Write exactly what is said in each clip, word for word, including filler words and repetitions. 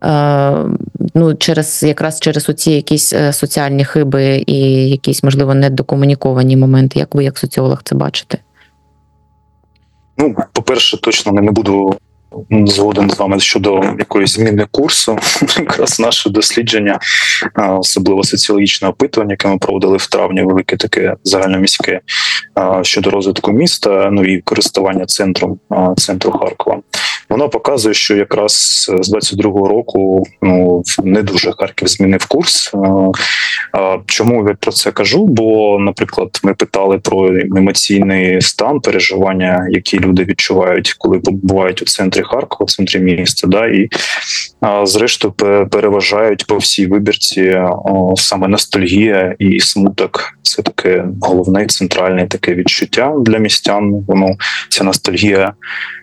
ну, через, якраз через оці якісь соціальні хиби і якісь, можливо, недокомуніковані моменти. Як ви, як соціолог, це бачите? Ну, по-перше, точно не буду згоден з вами щодо якоїсь зміни курсу. Якраз наше дослідження, особливо соціологічне опитування, яке ми проводили в травні, велике таке загальноміське, щодо розвитку міста, ну і користування центром, центру Харкова. Воно показує, що якраз з двадцять другого року ну, не дуже Харків змінив курс. Чому я про це кажу? Бо, наприклад, ми питали про емоційний стан, переживання, які люди відчувають, коли побувають у центрі Харкова, в центрі міста, да, і зрештою переважають по всій вибірці саме ностальгія і смуток. Це таке головне, центральне таке відчуття для містян. Воно, ця ностальгія,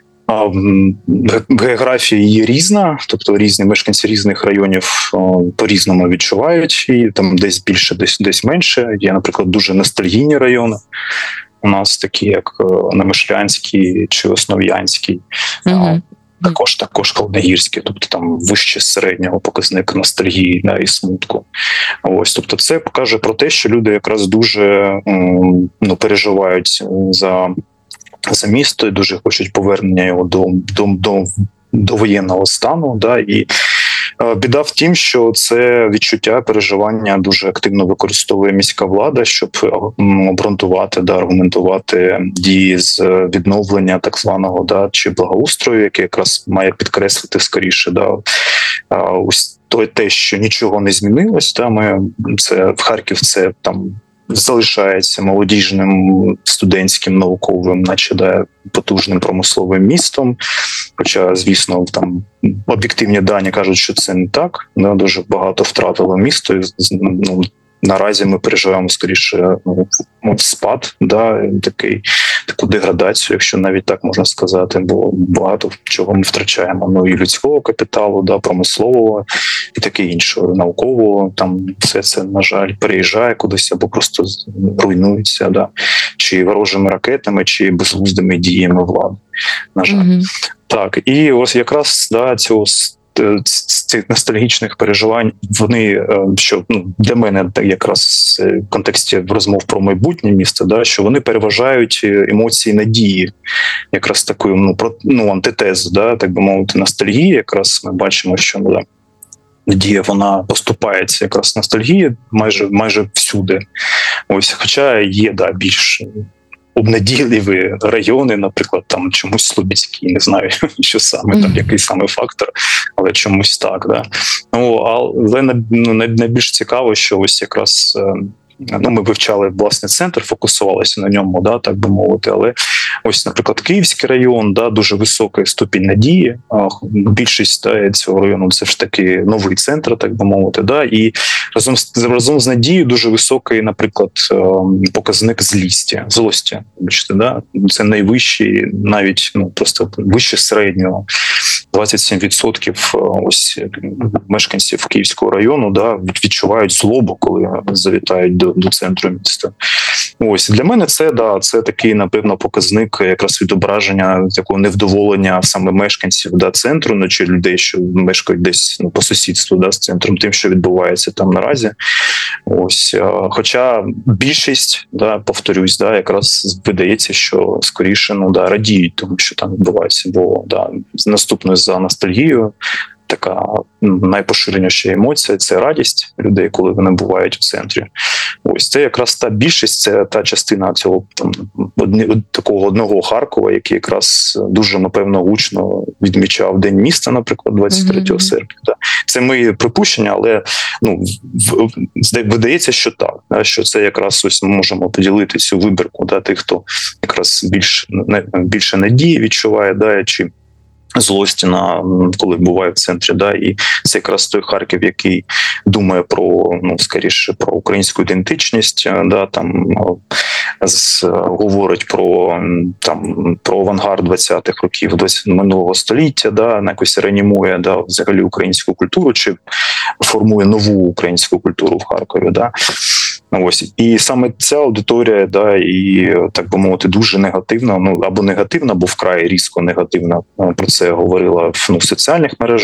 географія її різна, тобто різні мешканці різних районів по-різному відчувають, і там десь більше, десь, десь менше. Є, наприклад, дуже ностальгійні райони. У нас такі, як Немишлянський чи Основ'янський, mm-hmm. також також Холодногірський, тобто там вище середнього показник ностальгії, да, і смутку. Ось, тобто це покаже про те, що люди якраз дуже ну, переживають за за місто і дуже хочуть повернення його до, до, до, до воєнного стану. Да, і е, біда в тім, що це відчуття, переживання дуже активно використовує міська влада, щоб обґрунтувати, да, аргументувати дії з відновлення так званого, да, чи благоустрою, який якраз має підкреслити скоріше, да, е, ось то, те, що нічого не змінилось. Да, ми, це, в Харків це там залишається молодіжним, студентським, науковим, наче да, потужним промисловим містом. Хоча, звісно, там об'єктивні дані кажуть, що це не так. Да, дуже багато втратило місто. І, ну, наразі ми переживаємо скоріше ну, спад, да, такий, таку деградацію, якщо навіть так можна сказати, бо багато чого ми втрачаємо. Ну і людського капіталу, да, промислового і таке інше, наукового. Там все це, на жаль, переїжджає кудись або просто руйнується, да, чи ворожими ракетами, чи безглуздими діями влади. На жаль. Mm-hmm. Так, і ось якраз да, цього з цих ностальгічних переживань, вони, що ну, для мене якраз в контексті розмов про майбутнє місто, да, що вони переважають емоції надії, якраз такою ну, про, ну, антитезу, да, так би мовити, ностальгії. Якраз ми бачимо, що да, надія, вона поступається якраз ностальгії майже, майже всюди. Ось, хоча є да, більш обнадійливі райони, наприклад, там чомусь Слобідський, не знаю, що саме, mm-hmm. там який саме фактор, але чомусь так, да. Ну, але ну, найбільш цікаво, що ось якраз ну, ми вивчали власне центр, фокусувалися на ньому, да, так би мовити, але ось, наприклад, Київський район, да, дуже високий ступінь надії, більшість да, цього району це ж таки новий центр, так би мовити, да, і разом з, разом з надією дуже високий, наприклад, показник злісті, злості, бачите, да, це найвищий, навіть ну, просто вище середнього. двадцять сім відсотків ось мешканців Київського району да, відчувають злобу, коли завітають до, до центру міста. Ось для мене це да, це такий, напевно, показник якраз відображення такого невдоволення саме мешканців да, центру, ну, чи людей, що мешкають десь ну, по сусідству да, з центром, тим, що відбувається там наразі. Ось, хоча більшість, да, повторюсь, да, якраз видається, що скоріше ну, да, радіють тому, що там відбувається, бо да, наступною за ностальгією така найпоширеніша емоція – це радість людей, коли вони бувають у центрі. Ось це якраз та більшість, це та частина цього там, одні, такого одного Харкова, який якраз дуже, напевно, гучно відмічав День міста, наприклад, двадцять третього mm-hmm. серпня. Да. Це мої припущення, але ну, в, видається, що так, да, що це якраз ось ми можемо поділити цю вибірку да, тих, хто якраз більш, більше надії відчуває, да, чи злості на коли буває в центрі, да, і це якраз той Харків, який думає про ну скоріше про українську ідентичність, да, там з, говорить про там про авангард двадцятих років минулого століття, да, на якось реанімує да, взагалі українську культуру, чи формує нову українську культуру в Харкові, да. Ось і саме ця аудиторія, да, і так би мовити, дуже негативна, ну або негативна, або вкрай різко негативна. Про це говорила ну, в соціальних мережах.